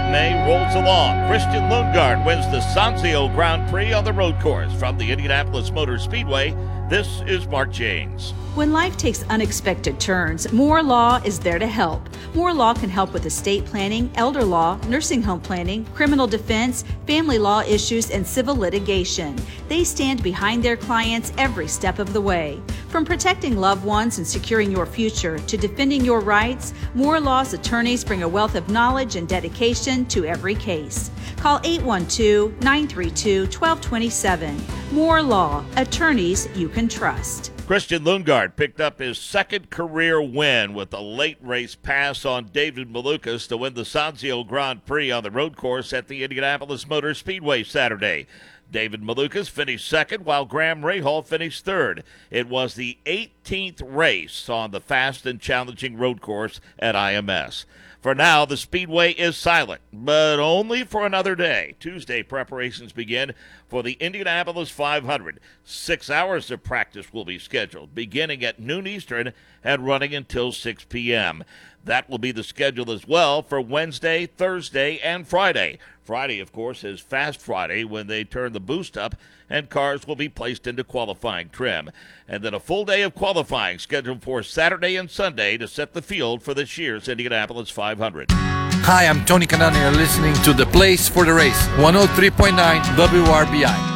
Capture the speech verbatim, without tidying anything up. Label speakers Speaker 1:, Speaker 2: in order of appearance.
Speaker 1: May rolls along. Christian Lundgaard wins the Sanzio Grand Prix on the road course. From the Indianapolis Motor Speedway, this is Mark James.
Speaker 2: When life takes unexpected turns, Moore Law is there to help. Moore Law can help with estate planning, elder law, nursing home planning, criminal defense, family law issues, and civil litigation. They stand behind their clients every step of the way. From protecting loved ones and securing your future to defending your rights, Moore Law's attorneys bring a wealth of knowledge and dedication to every case. Call eight one two, nine three two, one two two seven. Moore Law, attorneys you can trust.
Speaker 1: Christian Lundgaard picked up his second career win with a late race pass on David Malukas to win the Sanzio Grand Prix on the road course at the Indianapolis Motor Speedway Saturday. David Malukas finished second while Graham Rahal finished third. It was the eighteenth race on the fast and challenging road course at I M S. For now, the Speedway is silent, but only for another day. Tuesday, preparations begin for the Indianapolis five hundred. Six hours of practice will be scheduled, beginning at noon Eastern and running until six p.m. That will be the schedule as well for Wednesday, Thursday, and Friday. Friday, of course, is Fast Friday when they turn the boost up and cars will be placed into qualifying trim. And then a full day of qualifying scheduled for Saturday and Sunday to set the field for this year's Indianapolis five hundred.
Speaker 3: Hi, I'm Tony Canan. You're listening to The Place for the Race, one oh three point nine W R B I.